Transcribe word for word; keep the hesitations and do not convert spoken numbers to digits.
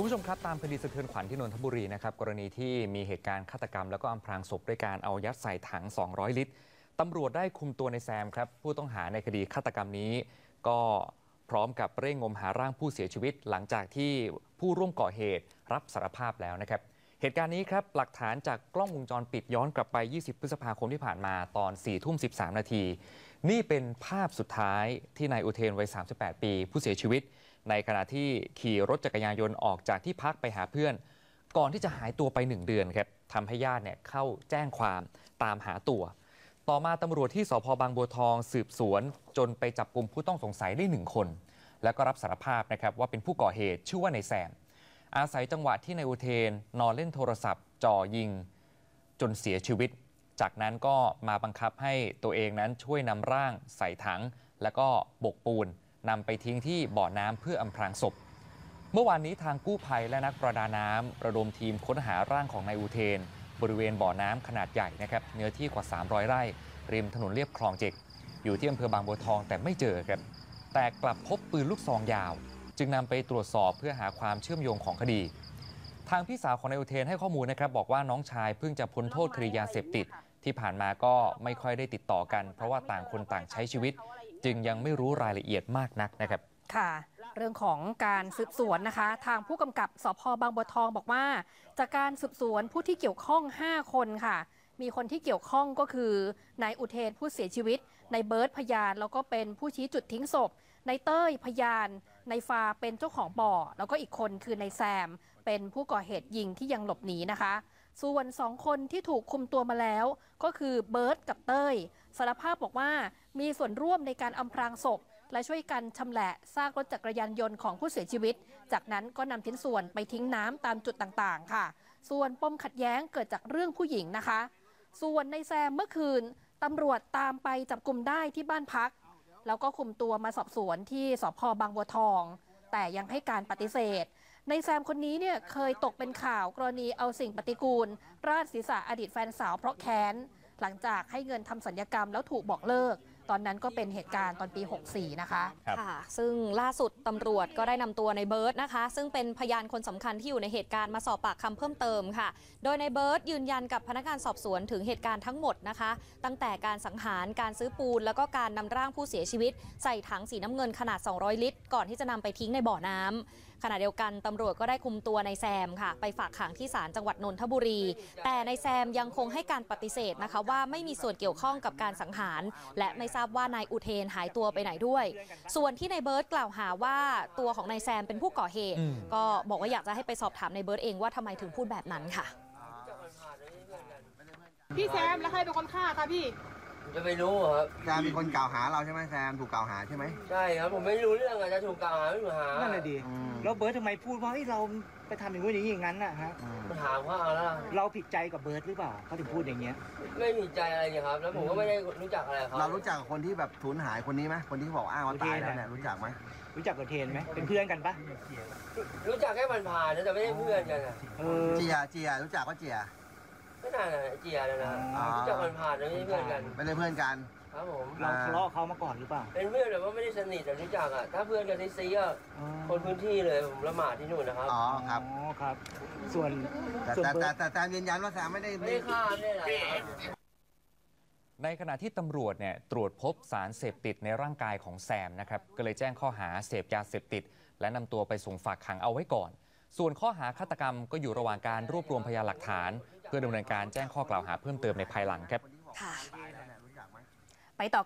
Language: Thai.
ผู้ชมครับตามคดีสะเทือนขวัญที่นนทบุรีนะครับกรณีที่มีเหตุการณ์ฆาตกรรมแล้วก็อำพรางศพด้วยการเอายัดใส่ถังสองร้อยลิตรตำรวจได้คุมตัวในแซมครับผู้ต้องหาในคดีฆาตกรรมนี้ก็พร้อมกับเร่งงมหาร่างผู้เสียชีวิตหลังจากที่ผู้ร่วมก่อเหตุรับสารภาพแล้วนะครับเหตุการณ์นี้ครับหลักฐานจากกล้องวงจรปิดย้อนกลับไปยี่สิบพฤษภาคมที่ผ่านมาตอนสี่ทุ่มสิบสามนาทีนี่เป็นภาพสุดท้ายที่นายอุเทนวัยสามสิบแปดปีผู้เสียชีวิตในขณะที่ขี่รถจักรยานยนต์ออกจากที่พักไปหาเพื่อนก่อนที่จะหายตัวไปหนึ่งเดือนครับทำให้ญาติเนี่ยเข้าแจ้งความตามหาตัวต่อมาตำรวจที่สภ.บางบัวทองสืบสวนจนไปจับกลุ่มผู้ต้องสงสัยได้หนึ่งคนแล้วก็รับสารภาพนะครับว่าเป็นผู้ก่อเหตุชื่อว่านายแซมอาศัยจังหวะที่นายอุเทนนอนเล่นโทรศัพท์จ่อยิงจนเสียชีวิตจากนั้นก็มาบังคับให้ตัวเองนั้นช่วยนำร่างใส่ถังแล้วก็บกปูนนำไปทิ้งที่บ่อน้ำเพื่ออำพรางศพเมื่อวานนี้ทางกู้ภัยและนักประดาน้ำระดมทีมค้นหาร่างของนายอุเทนบริเวณบ่อน้ำขนาดใหญ่นะครับเนื้อที่กว่าสามร้อยไร่ริมถนนเลียบคลองเจ็กอยู่ที่อำเภอบางบัวทองแต่ไม่เจอครับแต่กลับพบปืนลูกซองยาวจึงนำไปตรวจสอบเพื่อหาความเชื่อมโยงของคดีทางพี่สาวของนายอุเทนให้ข้อมูลนะครับบอกว่าน้องชายเพิ่งจะพ้นโทษคดียาเสพติดที่ผ่านมาก็ไม่ค่อยได้ติดต่อกันเพราะว่าต่างคนต่างใช้ชีวิตจึงยังไม่รู้รายละเอียดมากนักนะครับค่ะเรื่องของการสืบสวนนะคะทางผู้กำกับสภ.บางบัวทองบอกว่าจากการสืบสวนผู้ที่เกี่ยวข้องห้าคนค่ะมีคนที่เกี่ยวข้องก็คือนายอุเทนผู้เสียชีวิตนายเบิร์ตพยานแล้วก็เป็นผู้ชี้จุดทิ้งศพนายเต้ยพยานนายฟาเป็นเจ้าของบ่อแล้วก็อีกคนคือนายแซมเป็นผู้ก่อเหตุยิงที่ยังหลบหนีนะคะส่วนสองคนที่ถูกคุมตัวมาแล้วก็คือเบิร์ตกับเต้ยสารภาพบอกว่ามีส่วนร่วมในการอำพรางศพและช่วยกันชำแหละซากรถจักรยานยนต์ของผู้เสียชีวิตจากนั้นก็นำชิ้นส่วนไปทิ้งน้ำตามจุดต่างๆค่ะส่วนปมขัดแย้งเกิดจากเรื่องผู้หญิงนะคะส่วนในแซมเมื่อคืนตำรวจตามไปจับกุมได้ที่บ้านพักแล้วก็คุมตัวมาสอบสวนที่สภ.บางบัวทองแต่ยังให้การปฏิเสธในแซมคนนี้เนี่ยเคยตกเป็นข่าวกรณีเอาสิ่งปฏิกูลราดศีรษะอดีตแฟนสาวเพราะแค้นหลังจากให้เงินทำสัญญกรรมแล้วถูกบอกเลิกตอนนั้นก็เป็นเหตุการณ์ตอนปีหกสี่นะคะค่ะซึ่งล่าสุดตำรวจก็ได้นำตัวในเบิร์ตนะคะซึ่งเป็นพยานคนสำคัญที่อยู่ในเหตุการณ์มาสอบปากคำเพิ่มเติมค่ะโดยในเบิร์ตยืนยันกับพนักงานสอบสวนถึงเหตุการณ์ทั้งหมดนะคะตั้งแต่การสังหารการซื้อปูนแล้วก็การนำร่างผู้เสียชีวิตใส่ถังสีน้ำเงินขนาดสองร้อยลิตรก่อนที่จะนำไปทิ้งในบ่อน้ำขณะเดียวกันตำรวจก็ได้คุมตัวในแซมค่ะไปฝากขังที่ศาลจังหวัดนนทบุรีแต่ในแซมยังคงให้การปฏิเสธนะคะว่าไม่มีส่วนเกี่ยวข้องกับการสังหารและไม่ทราบว่านายอุเทนหายตัวไปไหนด้วยส่วนที่นายเบิร์ตกล่าวหาว่าตัวของนายแซมเป็นผู้ก่อเหตุก็บอกว่าอยากจะให้ไปสอบถามนายเบิร์ตเองว่าทำไมถึงพูดแบบนั้นค่ะพี่แซมแล้วใครเป็นคนฆ่าคะพี่จะไม่รู้ครับแซมเป็นคนกล่าวหาเราใช่ไหมแซมถูกกล่าวหาใช่ไหมใช่ครับผมไม่รู้เรื่องอะจะถูกกล่าวหาไม่ถูกหานั่นแหละดิแล้วเบิร์ตทำไมพูดว่าเราไปทำอย่างนู้นอย่างนี้อย่างนั้นน่ะฮะมาถามว่าเอาละเราผิดใจกับเบิร์ตหรือเปล่าเขาถึงพูดอย่างเงี้ยไม่ผิดใจอะไรเลยครับแล้วผมก็ไม่ได้รู้จักอะไรครับเรารู้จักคนที่แบบสูญหายคนนี้ไหมคนที่บอกอ้างว่าตายแล้วเนี่ยรู้จักไหมรู้จักกับเทนไหมเป็นเพื่อนกันปะรู้จักแค่ผ่านๆนะแต่ไม่ได้เพื่อนกันเจียเจียรู้จักว่าเจียไม่น่าเจียเลยนะรู้จักผ่านๆไม่ได้เพื่อนกันไม่ได้เพื่อนกันครับผมเราทะเลาะเขามาก่อนหรือเปล่าเป็นเพื่อนแต่ว่าไม่ได้สนิทแต่รู้จักอ่ะถ้าเพื่อนกันที่ซีก็คนพื้นที่เลยผมละหมาดที่นู่นนะครับอ๋อครับอ๋อครับส่วนแต่แต่แต่แซมยืนยันว่าแซมไม่ได้ไม่ได้ฆ่าไม่ได้อะไรในขณะที่ตำรวจเนี่ยตรวจพบสารเสพติดในร่างกายของแซมนะครับก็เลยแจ้งข้อหาเสพยาเสพติดและนำตัวไปส่งฝากขังเอาไว้ก่อนส่วนข้อหาฆาตกรรมก็อยู่ระหว่างการรวบรวมพยานหลักฐานเพื่อดำเนินการแจ้งข้อกล่าวหาเพิ่มเติมในภายหลังครับไปต่อ